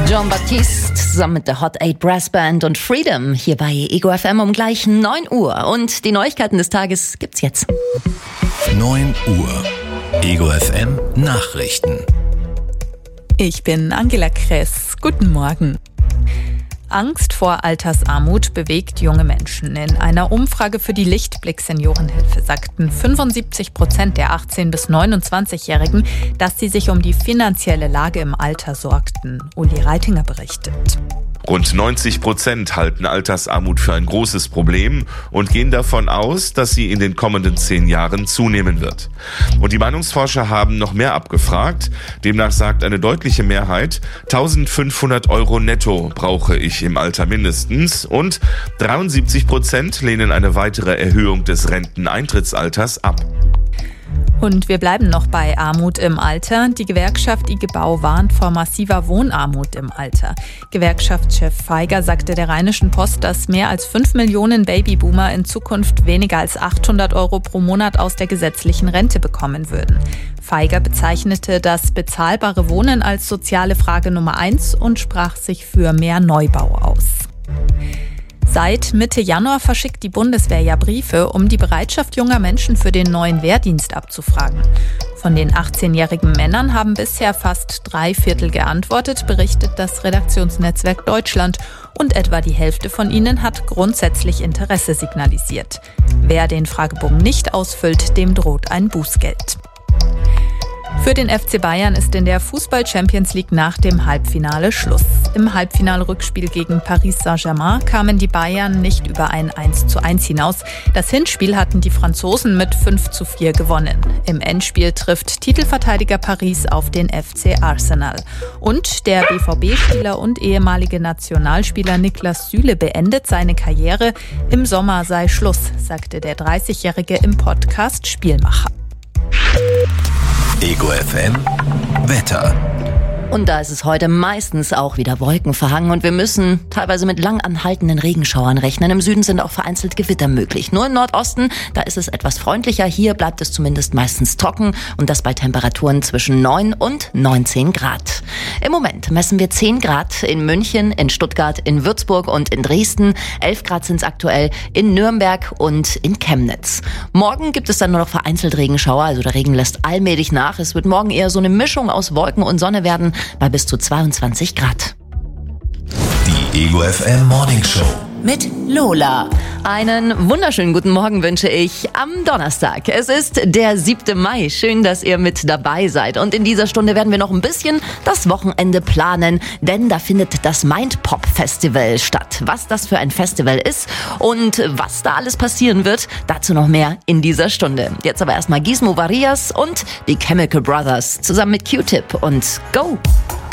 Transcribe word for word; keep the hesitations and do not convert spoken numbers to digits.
Jon Batiste zusammen mit der Hot Eight Brass Band und Freedom hier bei Ego F M um gleich neun Uhr. Und die Neuigkeiten des Tages gibt's jetzt. neun Uhr. Ego F M Nachrichten. Ich bin Angela Kress. Guten Morgen. Angst vor Altersarmut bewegt junge Menschen. In einer Umfrage für die Lichtblick Seniorenhilfe sagten fünfundsiebzig Prozent der achtzehn- bis neunundzwanzigjährigen, dass sie sich um die finanzielle Lage im Alter sorgten. Uli Reitinger berichtet. Rund neunzig Prozent halten Altersarmut für ein großes Problem und gehen davon aus, dass sie in den kommenden zehn Jahren zunehmen wird. Und die Meinungsforscher haben noch mehr abgefragt. Demnach sagt eine deutliche Mehrheit, eintausendfünfhundert Euro netto brauche ich im Alter mindestens. Und dreiundsiebzig Prozent lehnen eine weitere Erhöhung des Renteneintrittsalters ab. Und wir bleiben noch bei Armut im Alter. Die Gewerkschaft I G Bau warnt vor massiver Wohnarmut im Alter. Gewerkschaftschef Feiger sagte der Rheinischen Post, dass mehr als fünf Millionen Babyboomer in Zukunft weniger als achthundert Euro pro Monat aus der gesetzlichen Rente bekommen würden. Feiger bezeichnete das bezahlbare Wohnen als soziale Frage Nummer eins und sprach sich für mehr Neubau aus. Seit Mitte Januar verschickt die Bundeswehr ja Briefe, um die Bereitschaft junger Menschen für den neuen Wehrdienst abzufragen. Von den achtzehnjährigen Männern haben bisher fast drei Viertel geantwortet, berichtet das Redaktionsnetzwerk Deutschland. Und etwa die Hälfte von ihnen hat grundsätzlich Interesse signalisiert. Wer den Fragebogen nicht ausfüllt, dem droht ein Bußgeld. Für den F C Bayern ist in der Fußball-Champions League nach dem Halbfinale Schluss. Im Halbfinalrückspiel gegen Paris Saint-Germain kamen die Bayern nicht über ein eins zu eins hinaus. Das Hinspiel hatten die Franzosen mit fünf zu vier gewonnen. Im Endspiel trifft Titelverteidiger Paris auf den F C Arsenal. Und der B V B-Spieler und ehemalige Nationalspieler Niklas Süle beendet seine Karriere. Im Sommer sei Schluss, sagte der dreißigjährige im Podcast Spielmacher. Ego F M Wetter. Und da ist es heute meistens auch wieder wolkenverhangen und wir müssen teilweise mit lang anhaltenden Regenschauern rechnen. Im Süden sind auch vereinzelt Gewitter möglich. Nur im Nordosten, da ist es etwas freundlicher. Hier bleibt es zumindest meistens trocken und das bei Temperaturen zwischen neun und neunzehn Grad. Im Moment messen wir zehn Grad in München, in Stuttgart, in Würzburg und in Dresden. elf Grad sind es aktuell in Nürnberg und in Chemnitz. Morgen gibt es dann nur noch vereinzelt Regenschauer, also der Regen lässt allmählich nach. Es wird morgen eher so eine Mischung aus Wolken und Sonne werden, bei bis zu zweiundzwanzig Grad. Die Ego F M Morning Show mit Lola. Einen wunderschönen guten Morgen wünsche ich am Donnerstag. Es ist der siebte Mai. Schön, dass ihr mit dabei seid. Und in dieser Stunde werden wir noch ein bisschen das Wochenende planen, denn da findet das Mindpop Festival statt. Was das für ein Festival ist und was da alles passieren wird, dazu noch mehr in dieser Stunde. Jetzt aber erstmal Gizmo Varias und die Chemical Brothers zusammen mit Q-Tip und Go!